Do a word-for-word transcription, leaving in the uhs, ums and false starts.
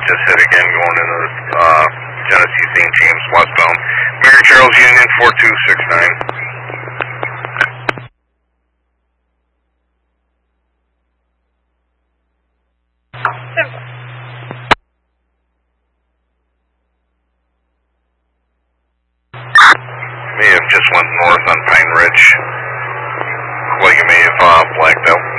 just hit again going into uh, Genesee Saint James westbound. Mary Charles Union four two six nine. May have just went north on Pine Ridge. Well, you may have uh, blacked out.